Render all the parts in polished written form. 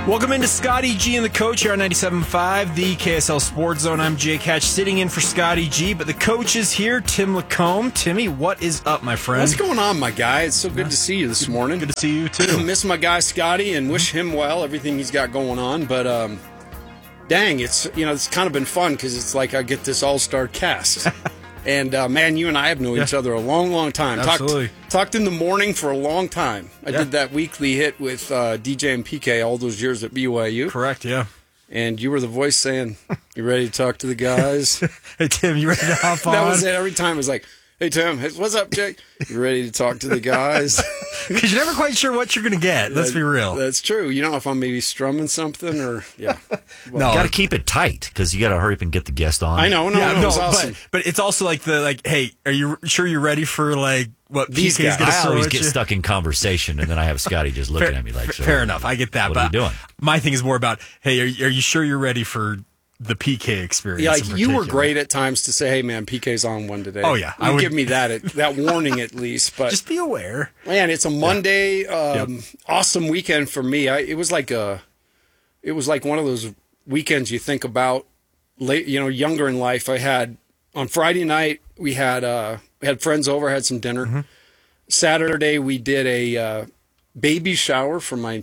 Welcome into Scotty G and the Coach here on 97.5, the KSL Sports Zone. I'm Jake Hatch sitting in for Scotty G, but the coach is here, Tim Lacombe. Timmy, what is up, my friend? What's going on, my guy? It's so good to see you this morning. Good to see you, too. Miss my guy, Scotty, and wish him well, everything he's got going on. But, dang, it's kind of been fun because it's like I get this all-star cast. And, man, you and I have known each other a long, long time. Absolutely. Talked in the morning for a long time. I did that weekly hit with DJ and PK all those years at BYU. Correct, yeah. And you were the voice saying, "You ready to talk to the guys?" Hey, Tim, you ready to hop on? That was it. Every time it was like, "Hey, Tim, what's up, Jake? You ready to talk to the guys?" Because you're never quite sure what you're going to get. Let's be real. That's true. You don't know if I'm maybe strumming something or, yeah. No, got to keep it tight because you got to hurry up and get the guest on. I know. No, it was awesome. But it's also like hey, are you sure you're ready for what These PK's guys? going to I throw always at get you? stuck in conversation, and then I have Scotty just looking at me like, so, fair enough. I get that. What but are you doing? My thing is more about, hey, are you sure you're ready for the PK experience? Yeah, in you were particular? great at times to say, "Hey, man, PK's on one today." Oh, yeah. I would give me that warning at least. But just be aware. man, it's a Monday, awesome weekend for me. It was like one of those weekends you think about late, younger in life. I had on Friday night we had friends over, had some dinner. Mm-hmm. Saturday we did a baby shower for my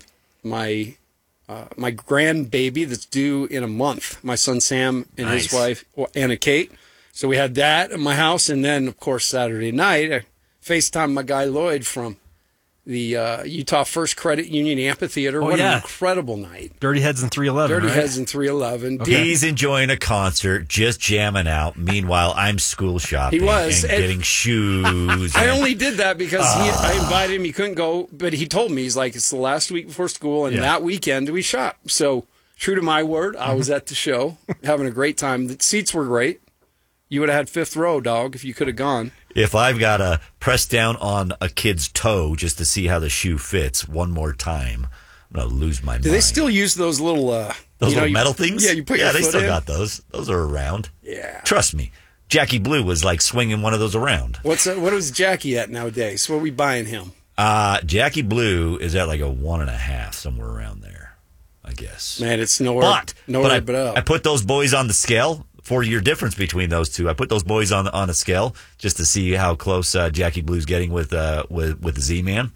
grandbaby that's due in a month. My son Sam and his wife Anna Kate. So we had that at my house, and then of course Saturday night I FaceTimed my guy Lloyd from the Utah First Credit Union Amphitheater. What an incredible night! Dirty Heads in 311. Dirty right? Heads in 311. Okay. He's enjoying a concert, just jamming out. Meanwhile, I'm school shopping. He was. and getting shoes. I only did that because I invited him. He couldn't go, but he told me, he's like, it's the last week before school, and that weekend we shop. So, true to my word, I was at the show, having a great time. The seats were great. You would have had fifth row, dog, if you could have gone. If I've got to press down on a kid's toe just to see how the shoe fits one more time, I'm going to lose my mind. Do they still use those little... little metal things? Yeah, you put your they foot still in. got those. Those are around. Yeah. Trust me. Jackie Blue was like swinging one of those around. What was Jackie at nowadays? What are we buying him? Jackie Blue is at like a 1.5, somewhere around there, I guess. Man, it's nowhere but up. I put those boys on the scale. 4-year difference between those two. I put those boys on a scale just to see how close Jackie Blue's getting with the Z-Man.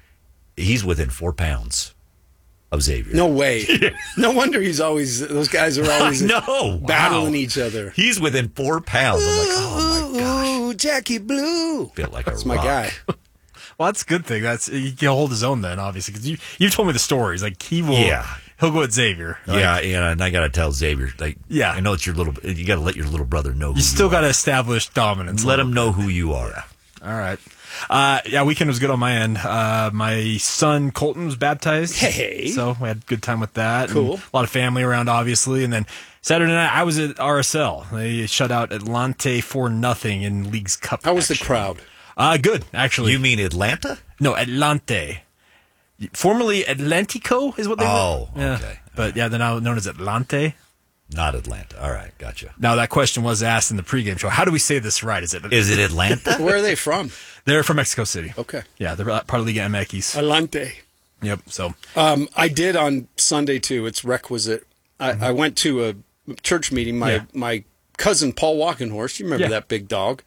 He's within 4 pounds of Xavier. No way. No wonder those guys are always battling each other. He's within 4 pounds. I'm like, oh my gosh. Ooh, Jackie Blue. Feel like That's a my rock. guy. Well, that's a good thing. He can hold his own then, obviously, because you've told me the stories. Like he will. Yeah. He'll go with Xavier. And I got to tell Xavier, I know it's your you got to let your little brother know who you still got to establish dominance. Let him know who you are. Yeah. All right. Weekend was good on my end. My son Colton was baptized. Hey. So we had a good time with that. Cool. And a lot of family around, obviously. And then Saturday night, I was at RSL. They shut out Atlante 4-0 in League's Cup. How was the crowd? Good, actually. You mean Atlanta? No, Atlante. Formerly Atlantico is what they were. Oh, okay. Yeah. But they're now known as Atlante. Not Atlanta. All right, gotcha. Now, that question was asked in the pregame show. How do we say this right? Is it Atlanta? Where are they from? They're from Mexico City. Okay. Yeah, they're part of Liga MX. Atlante. Yep, so. I did on Sunday, too. It's requisite. I went to a church meeting. My cousin, Paul Walkenhorst, you remember that big dog?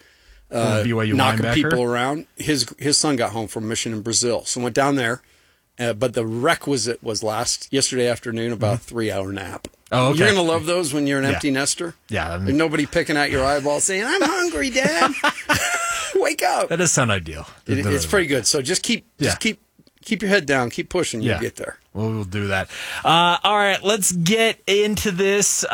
BYU knocking linebacker. people around. His son got home from a mission in Brazil, so went down there. But the requisite was yesterday afternoon, about a 3-hour nap. Oh, okay. You're going to love those when you're an empty nester. Yeah. There's nobody picking at your eyeball saying, "I'm hungry, Dad. Wake up." That does sound ideal. It's pretty good. So just keep your head down, keep pushing, you'll get there. We'll do that. All right, let's get into this.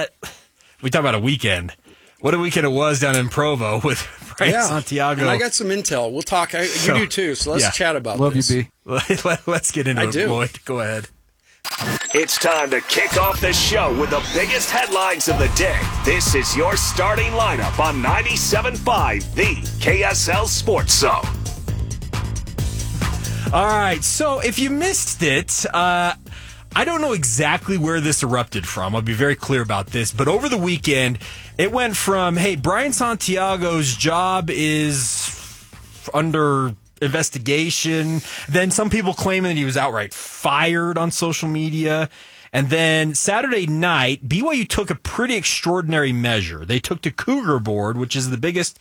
We talk about a weekend. What a weekend it was down in Provo with Brian Santiago. And I got some intel. We'll talk. You do too, so let's chat about this. Love you, B. Let's get into it, Lloyd. Go ahead. It's time to kick off the show with the biggest headlines of the day. This is your starting lineup on 97.5, the KSL Sports Zone. All right, so if you missed it, I don't know exactly where this erupted from. I'll be very clear about this. But over the weekend, it went from, hey, Brian Santiago's job is under investigation. Then some people claiming that he was outright fired on social media. And then Saturday night, BYU took a pretty extraordinary measure. They took to Cougar Board, which is the biggest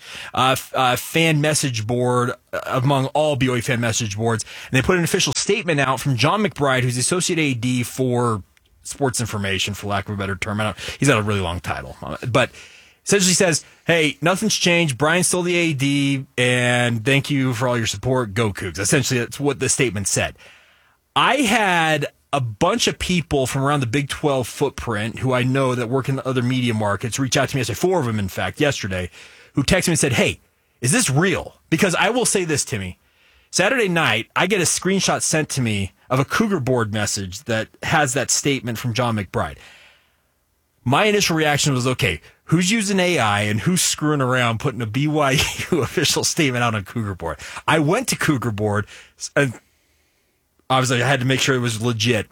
fan message board among all BYU fan message boards. And they put an official statement out from John McBride, who's the Associate AD for Sports Information, for lack of a better term. He's got a really long title. But essentially says, hey, nothing's changed. Brian's still the AD, and thank you for all your support. Go Cougs. Essentially, that's what the statement said. I had a bunch of people from around the Big 12 footprint who I know that work in other media markets reach out to me yesterday, 4 of them, in fact, yesterday, who texted me and said, hey, is this real? Because I will say this, Timmy. Saturday night, I get a screenshot sent to me of a Cougar Board message that has that statement from John McBride. My initial reaction was, okay, who's using AI and who's screwing around putting a BYU official statement out on Cougar Board? I went to Cougar Board, and obviously I had to make sure it was legit.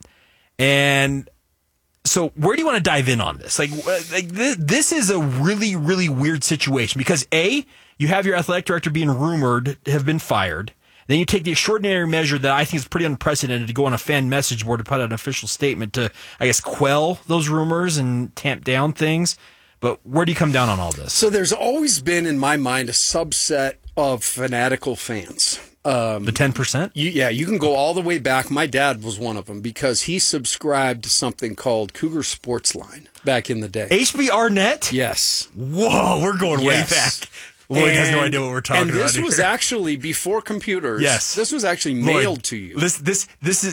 And so where do you want to dive in on this? Like this is a really, really weird situation because A, you have your athletic director being rumored to have been fired. Then you take the extraordinary measure that I think is pretty unprecedented to go on a fan message board to put out an official statement to, I guess, quell those rumors and tamp down things. But where do you come down on all this? So there's always been, in my mind, a subset of fanatical fans. The 10%? You can go all the way back. My dad was one of them because he subscribed to something called Cougar Sportsline back in the day. HBR Net? Yes. Whoa, we're going way back. Lloyd has no idea what we're talking about. And this here. was actually before computers. Yes. This was actually mailed to you. This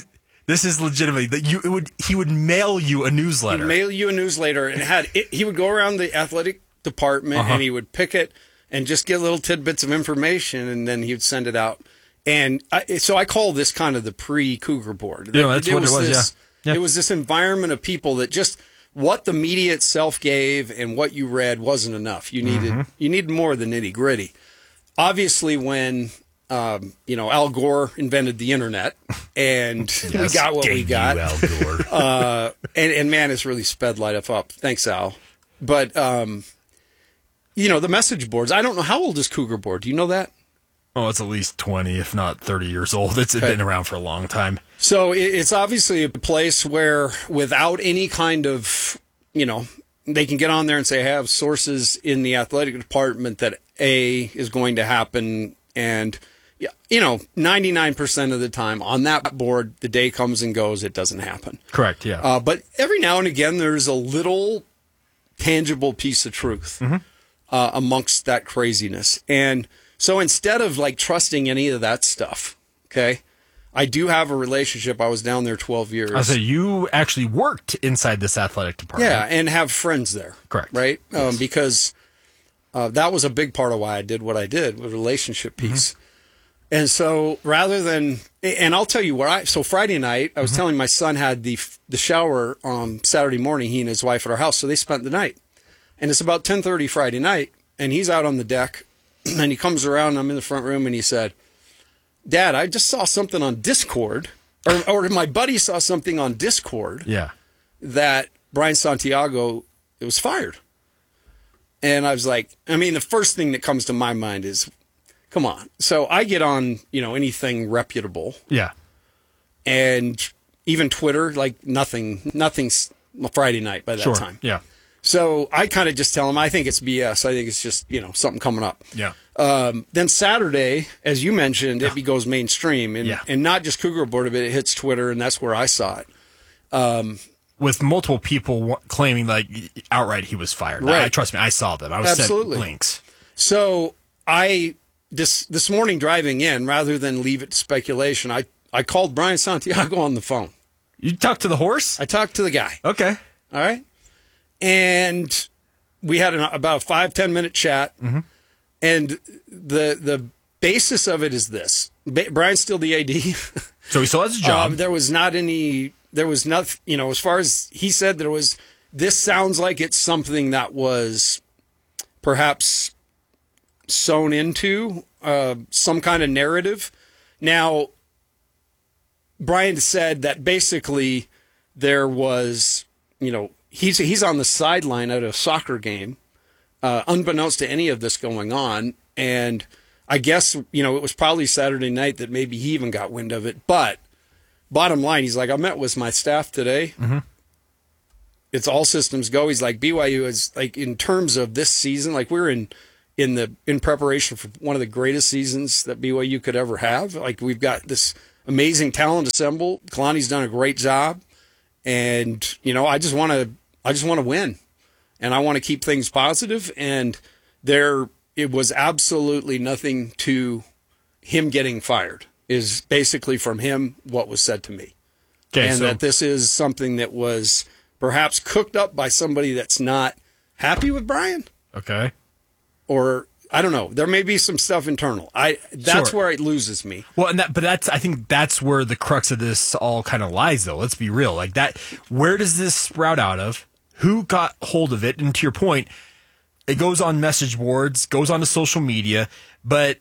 is legitimately that he would mail you a newsletter. He'd mail you a newsletter and he would go around the athletic department and he would pick it and just get little tidbits of information and then he would send it out. And so I call this kind of the pre-Cougar Board. Yeah, that's what it was. Yeah. It was this environment of people that just what the media itself gave and what you read wasn't enough. You needed more than nitty gritty. Obviously, when Al Gore invented the internet and we got what we got, Al Gore. and man, it's really sped life up. Thanks, Al. But the message boards. I don't know, how old is Cougar Board? Do you know that? Oh, it's at least 20, if not 30 years old. It's been around for a long time. So it's obviously a place where without any kind of, they can get on there and say, I have sources in the athletic department that A is going to happen. And, 99% of the time on that board, the day comes and goes, it doesn't happen. Correct, yeah. But every now and again, there's a little tangible piece of truth amongst that craziness. And so instead of trusting any of that stuff, okay, I do have a relationship. I was down there 12 years. So you actually worked inside this athletic department. Yeah, and have friends there. Correct. Right? Yes. Because that was a big part of why I did what I did, with relationship piece. And so rather than, and I'll tell you so Friday night, I was telling my son had the shower on Saturday morning, he and his wife at our house, so they spent the night. And it's about 10:30 Friday night, and he's out on the deck. And he comes around, I'm in the front room, and he said, Dad, I just saw something on Discord, or my buddy saw something on Discord that Brian Santiago was fired. And I was like, the first thing that comes to my mind is, come on. So I get on, anything reputable. Yeah. And even Twitter, nothing's Friday night by that time. Yeah. So I kind of just tell him, I think it's BS. I think it's just, something coming up. Yeah. Then Saturday, as you mentioned, it goes mainstream. And not just Cougar Board, but it hits Twitter, and that's where I saw it. With multiple people claiming outright he was fired. Right. Trust me, I saw them. I was sent links. So this morning driving in, rather than leave it to speculation, I called Brian Santiago on the phone. You talked to the horse? I talked to the guy. Okay. All right. And we had about a 5-10 minute chat. And the basis of it is this. Brian's still the AD. So he still has a job. There was nothing, as far as he said, this sounds like it's something that was perhaps sewn into some kind of narrative. Now, Brian said that basically there was, he's on the sideline at a soccer game, unbeknownst to any of this going on, and I guess, it was probably Saturday night that maybe he even got wind of it. But bottom line, he's like, I met with my staff today. Mm-hmm. It's all systems go. He's like, BYU is like, in terms of this season, like we're in preparation for one of the greatest seasons that BYU could ever have. Like we've got this amazing talent assembled. Kalani's done a great job. And, I just want to win, and I want to keep things positive. And it was absolutely nothing to him getting fired, is basically from him what was said to me. Okay, and that this is something that was perhaps cooked up by somebody that's not happy with Brian. Okay. Or I don't know. There may be some stuff internal. That's Sure. where it loses me. Well, I think that's where the crux of this all kind of lies, though. Let's be real. Like that, where does this sprout out of? Who got hold of it? And to your point, it goes on message boards, goes onto social media, but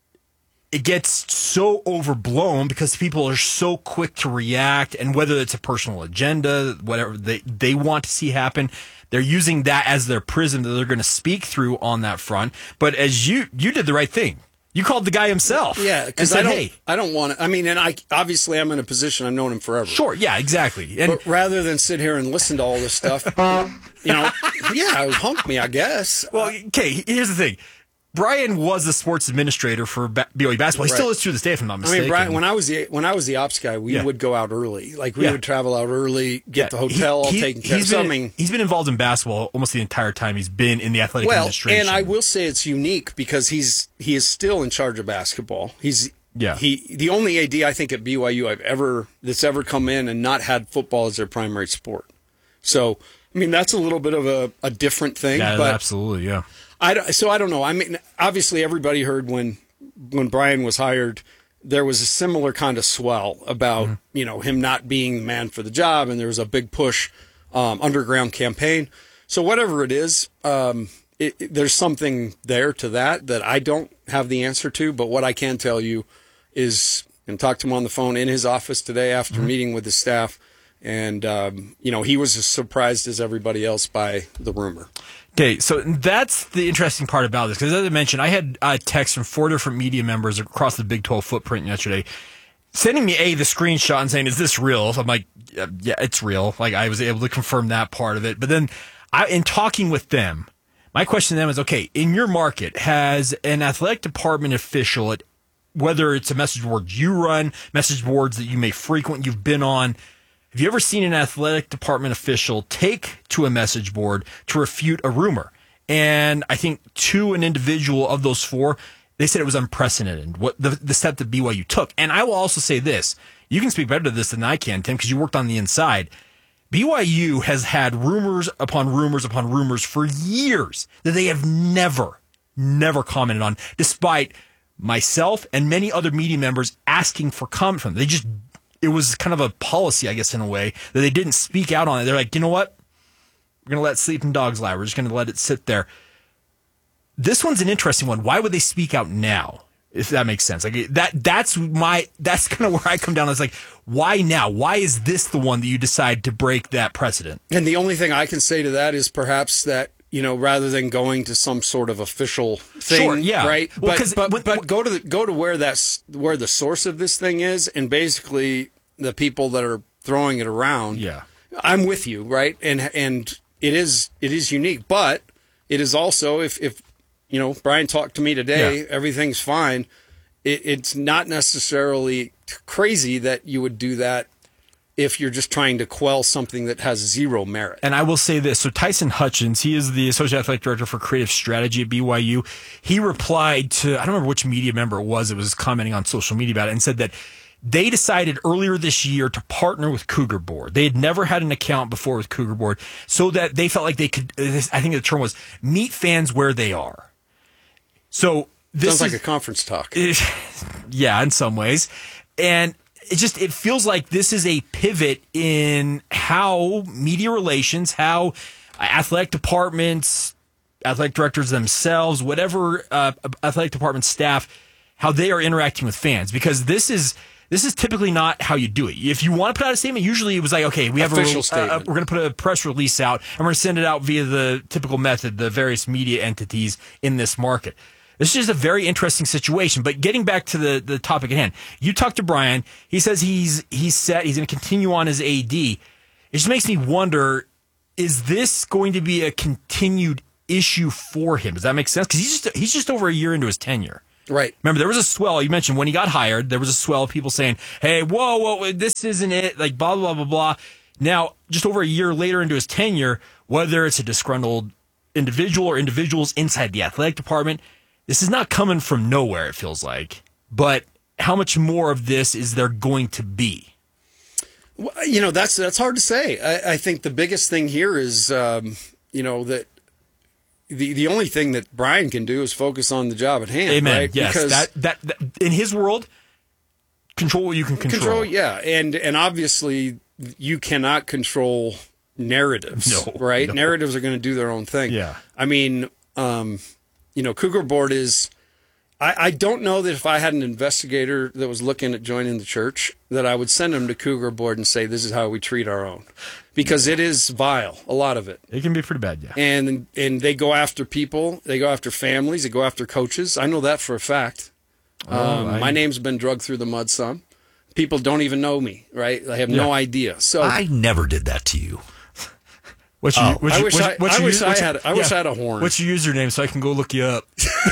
it gets so overblown because people are so quick to react, and whether it's a personal agenda, whatever they want to see happen, they're using that as their prism that they're going to speak through on that front. But as you did the right thing. You called the guy himself. Yeah, because I don't want to. I mean, and obviously I'm in a position, I've known him forever. Sure, yeah, exactly. And but rather than sit here and listen to all this stuff, yeah, hunk me, I guess. well, okay, here's the thing. Brian was the sports administrator for BYU basketball. He still is to this day, if I'm not mistaken. I mean, Brian, when I was the ops guy, we would go out early. Like we would travel out early, get the hotel all taken care of. He's been involved in basketball almost the entire time he's been in the athletic administration. And I will say it's unique because he is still in charge of basketball. The only AD I think at BYU that's ever come in and not had football as their primary sport. So I mean that's a little bit of a different thing. Yeah, but absolutely, yeah. I don't know. I mean, obviously everybody heard when Brian was hired, there was a similar kind of swell about, him not being the man for the job. And there was a big push, underground campaign. So whatever it is, there's something there to that I don't have the answer to. But what I can tell you is, and talked to him on the phone in his office today after meeting with his staff. And, he was as surprised as everybody else by the rumor. Okay, so that's the interesting part about this, because as I mentioned, I had texts from 4 different media members across the Big 12 footprint yesterday sending me, the screenshot and saying, is this real? So I'm like, yeah, it's real. Like, I was able to confirm that part of it. But then in talking with them, my question to them is, okay, in your market, has an athletic department official, whether it's a message board you run, message boards that you may frequent, you've been on, have you ever seen an athletic department official take to a message board to refute a rumor? And I think to an individual of those 4, they said it was unprecedented, what the step that BYU took. And I will also say this. You can speak better to this than I can, Tim, because you worked on the inside. BYU has had rumors upon rumors upon rumors for years that they have never commented on, despite myself and many other media members asking for comment from them. It was kind of a policy, I guess, in a way, that they didn't speak out on it. They're like, you know what? We're going to let sleeping dogs lie. We're just going to let it sit there. This one's an interesting one. Why would they speak out now? If that makes sense. Like that's kind of where I come down. It's like, why now? Why is this the one that you decide to break that precedent? And the only thing I can say to that is perhaps that, rather than going to some sort of official thing, sure, yeah. Right? Well, but go to where the source of this thing is, and basically the people that are throwing it around. Yeah, I'm with you, right? And it is unique, but it is also if Brian talked to me today, everything's fine. It's not necessarily crazy that you would do that if you're just trying to quell something that has zero merit. And I will say this. So Tyson Hutchins, he is the Associate Athletic Director for Creative Strategy at BYU. He replied to, I don't remember which media member it was commenting on social media about it, and said that they decided earlier this year to partner with Cougar Board. They had never had an account before with Cougar Board, so that they felt like they could, I think the term was, meet fans where they are. So this sounds like a conference talk. Yeah, in some ways. And it feels like this is a pivot in how media relations, how athletic departments, athletic directors themselves, whatever athletic department staff, how they are interacting with fans. Because this is typically not how you do it. If you want to put out a statement, usually it was like, okay, we have official statement. We're going to put a press release out, and we're going to send it out via the typical method, the various media entities in this market. This is just a very interesting situation. But getting back to the topic at hand, you talked to Brian. He says he's set. He's going to continue on as AD. It just makes me wonder, is this going to be a continued issue for him? Does that make sense? Because he's just over a year into his tenure. Right. Remember, there was a swell. You mentioned when he got hired, there was a swell of people saying, hey, whoa, this isn't it. Like, blah, blah, blah, blah. Now, just over a year later into his tenure, whether it's a disgruntled individual or individuals inside the athletic department, this is not coming from nowhere, it feels like. But how much more of this is there going to be? Well, that's hard to say. I think the biggest thing here is, that the only thing that Brian can do is focus on the job at hand. Amen. Right? Yes. Because that in his world, control what you can control. Yeah. And obviously you cannot control narratives. No, right? no. Narratives are going to do their own thing. Yeah. I mean, Cougar Board is, I don't know that if I had an investigator that was looking at joining the church, that I would send them to Cougar Board and say, this is how we treat our own. Because it is vile, a lot of it. It can be pretty bad, yeah. And they go after people, they go after families, they go after coaches. I know that for a fact. My name's been dragged through the mud some. People don't even know me, right? I have no idea. So I never did that to you. I wish I had a horn. What's your username so I can go look you up?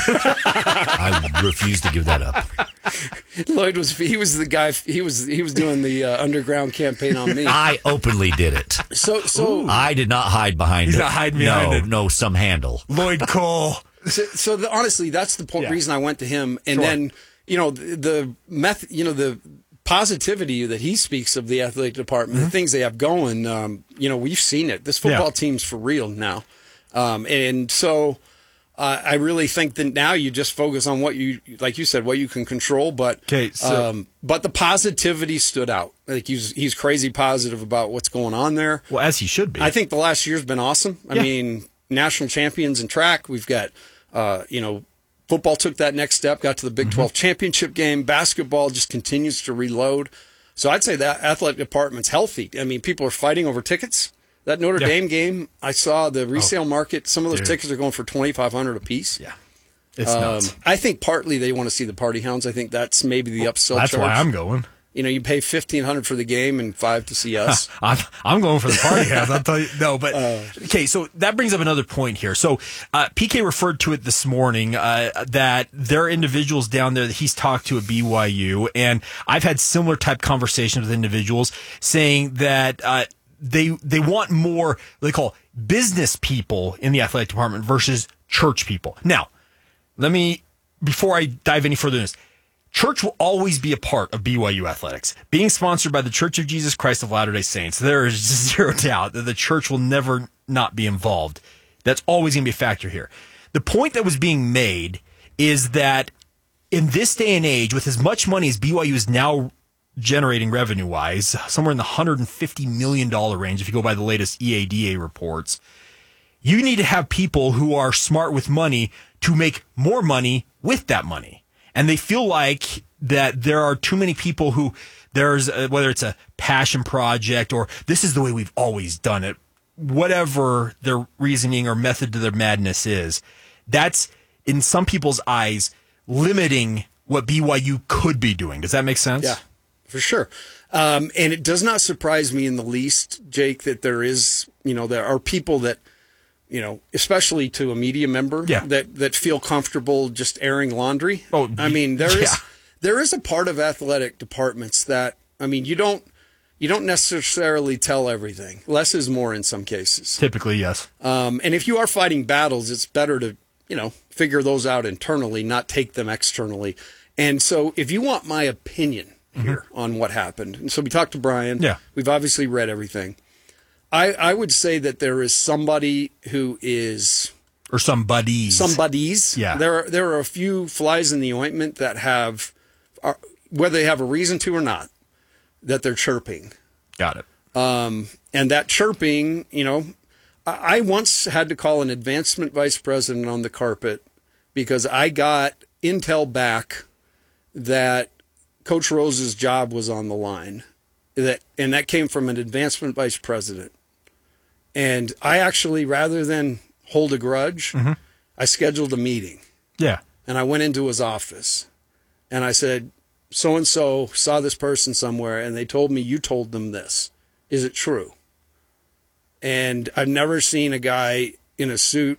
I refuse to give that up. Lloyd was the guy. He was doing the underground campaign on me. I openly did it. So I did not hide behind He's it. not hiding behind it. No, some handle. Lloyd Cole. Honestly, that's the reason I went to him. And Sure. then the method, the positivity that he speaks of the athletic department, the things they have going. We've seen it. This football team's for real now, and so. I really think that now you just focus on what like you said, what you can control. But but the positivity stood out. Like he's crazy positive about what's going on there. Well, as he should be. I think the last year's been awesome. I mean, national champions in track. We've got, football took that next step, got to the Big 12 championship game. Basketball just continues to reload. So I'd say that athletic department's healthy. I mean, people are fighting over tickets. That Notre Dame game, I saw the resale market. Some of those tickets are going for $2,500 a piece. Yeah, it's nuts. I think partly they want to see the Party Hounds. I think that's maybe the upsell. That's charge. why I'm going. You pay $1,500 for the game and $5 to see us. I'm going for the Party Hounds. I'll tell you. No, but okay. So that brings up another point here. So PK referred to it this morning that there are individuals down there that he's talked to at BYU, and I've had similar type conversations with individuals saying that. They want more, they call business people in the athletic department versus church people. Now, before I dive any further in this, church will always be a part of BYU athletics. Being sponsored by the Church of Jesus Christ of Latter-day Saints, there is zero doubt that the church will never not be involved. That's always going to be a factor here. The point that was being made is that in this day and age, with as much money as BYU is now generating revenue-wise, somewhere in the $150 million range, if you go by the latest EADA reports, you need to have people who are smart with money to make more money with that money. And they feel like that there are too many people who whether it's a passion project or this is the way we've always done it, whatever their reasoning or method to their madness is, that's, in some people's eyes, limiting what BYU could be doing. Does that make sense? Yeah. For sure. And it does not surprise me in the least, Jake, that there are people that, especially to a media member that feel comfortable just airing laundry. Oh, I mean, there is a part of athletic departments that, I mean, you don't necessarily tell everything. Less is more in some cases. Typically, yes. And if you are fighting battles, it's better to, figure those out internally, not take them externally. And so if you want my opinion here on what happened. And so we talked to Brian. Yeah. We've obviously read everything. I would say that there is somebody who is... Or somebodies. Yeah. There are a few flies in the ointment that whether they have a reason to or not, that they're chirping. Got it. And that chirping, I once had to call an advancement vice president on the carpet because I got intel back that Coach Rose's job was on the line, and that came from an advancement vice president. And I actually, rather than hold a grudge, I scheduled a meeting. Yeah. and I went into his office, and I said, so-and-so saw this person somewhere, and they told me you told them this. Is it true? And I've never seen a guy in a suit,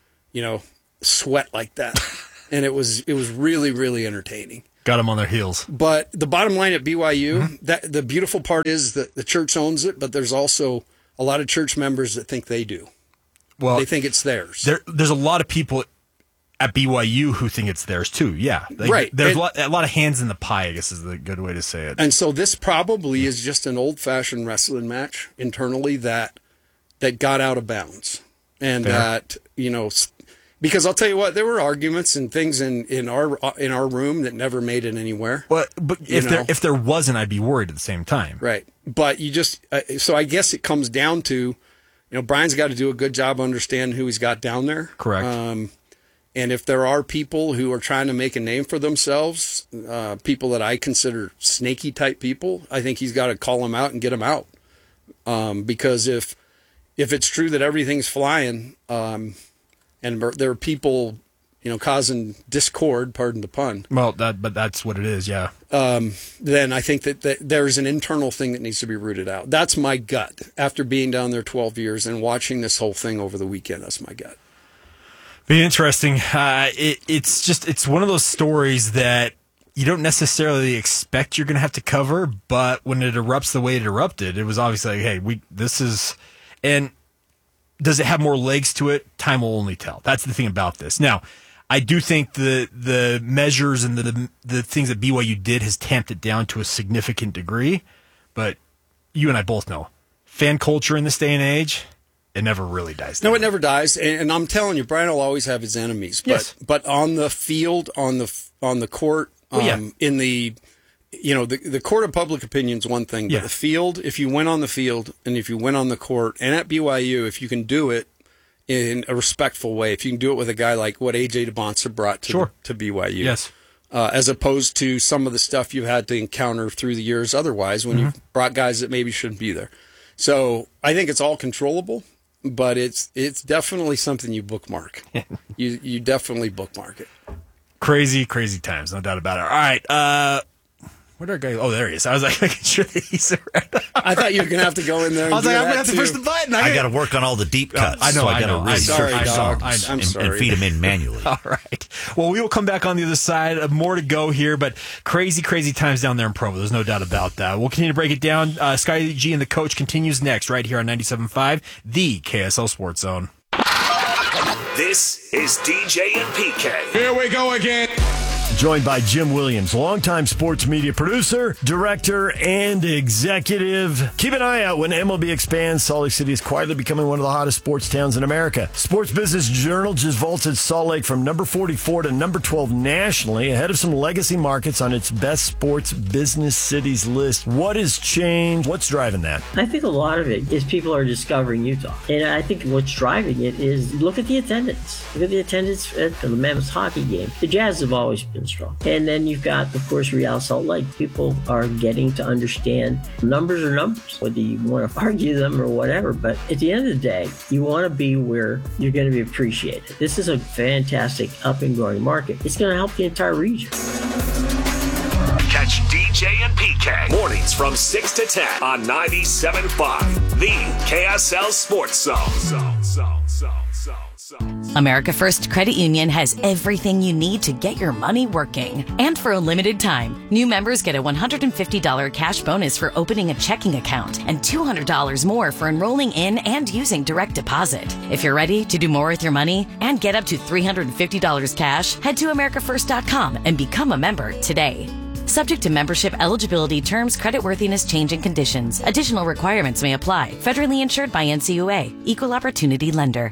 sweat like that. And it was really, really entertaining. Got them on their heels. But the bottom line at BYU, that the beautiful part is that the church owns it, but there's also a lot of church members that think they do. Well, they think it's theirs. There's a lot of people at BYU who think it's theirs too. Yeah, right. There's a lot of hands in the pie, I guess is the good way to say it. And so this probably is just an old-fashioned wrestling match internally that got out of bounds, and Fair. that because I'll tell you what, there were arguments and things in our room that never made it anywhere. But if there wasn't, I'd be worried at the same time. Right. But you just so I guess it comes down to, Brian's got to do a good job understanding who he's got down there. Correct. And if there are people who are trying to make a name for themselves, people that I consider snaky type people, I think he's got to call them out and get them out. Because if it's true that everything's flying, and there are people, causing discord, pardon the pun. Well, but that's what it is, yeah. Then I think that there's an internal thing that needs to be rooted out. That's my gut. After being down there 12 years and watching this whole thing over the weekend, that's my gut. Be interesting. It's one of those stories that you don't necessarily expect you're going to have to cover, but when it erupts the way it erupted, it was obviously like, hey, and does it have more legs to it? Time will only tell. That's the thing about this. Now, I do think the measures and the things that BYU did has tamped it down to a significant degree, but you and I both know, fan culture in this day and age, it never really dies down. No, it never dies. And I'm telling you, Brian will always have his enemies. But, yes. But on the field, on the court, in the the court of public opinion is one thing, but the field, if you went on the field and if you went on the court and at BYU, if you can do it in a respectful way, if you can do it with a guy like what AJ DeBonsa brought to BYU, yes, as opposed to some of the stuff you've had to encounter through the years otherwise when you've brought guys that maybe shouldn't be there. So I think it's all controllable, but it's definitely something you bookmark. You definitely bookmark it. Crazy times, no doubt about it. All right, where did our guy? Oh, there he is. I was like making sure that he's around. I thought you were going to have to go in there. And I was like, I'm going going to have to push the button. I got to work on all the deep cuts. I know. So I got to really sorry, search for dog. songs I'm sorry. and feed them in manually. All right. Well, we will come back on the other side. More to go here, but crazy times down there in Provo. There's no doubt about that. We'll continue to break it down. Scotty G and the Coach continues next right here on 97.5, the KSL Sports Zone. This is DJ and PK. Here we go again. Joined by Jim Williams, longtime sports media producer, director, and executive. Keep an eye out when MLB expands. Salt Lake City is quietly becoming one of the hottest sports towns in America. Sports Business Journal just vaulted Salt Lake from number 44 to number 12 nationally, ahead of some legacy markets on its best sports business cities list. What has changed? What's driving that? I think a lot of it is people are discovering Utah. And I think what's driving it is look at the attendance. Look at the attendance at the Mammoth hockey game. The Jazz have always been strong. And then you've got, of course, Real Salt Lake. People are getting to understand numbers are numbers, whether you want to argue them or whatever. But at the end of the day, you want to be where you're going to be appreciated. This is a fantastic up and growing market. It's going to help the entire region. Catch DJ and PK mornings from 6 to 10 on 97.5, the KSL Sports Zone. America First Credit Union has everything you need to get your money working. And for a limited time, new members get a $150 cash bonus for opening a checking account and $200 more for enrolling in and using direct deposit. If you're ready to do more with your money and get up to $350 cash, head to americafirst.com and become a member today. Subject to membership eligibility, terms, creditworthiness, change, and conditions. Additional requirements may apply. Federally insured by NCUA. Equal Opportunity Lender.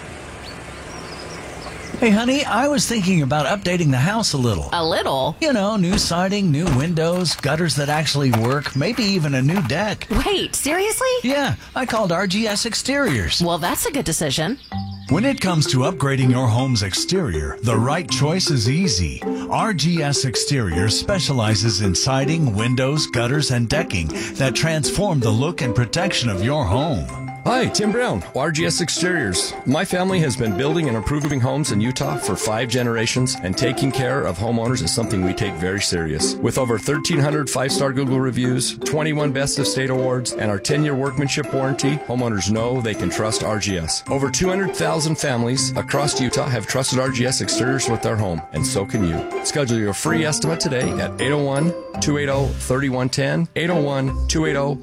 Hey, honey, I was thinking about updating the house a little. A little? You know, new siding, new windows, gutters that actually work, maybe even a new deck. Wait, seriously? Yeah, I called RGS Exteriors. Well, that's a good decision. When it comes to upgrading your home's exterior, the right choice is easy. RGS Exteriors specializes in siding, windows, gutters, and decking that transform the look and protection of your home. Hi, Tim Brown, RGS Exteriors. My family has been building and improving homes in Utah for 5 generations, and taking care of homeowners is something we take very serious. With over 1,300 5-star Google reviews, 21 Best of State awards, and our 10-year workmanship warranty, homeowners know they can trust RGS. Over 200,000 families across Utah have trusted RGS Exteriors with their home, and so can you. Schedule your free estimate today at 801-280-3110, 801-280-3110.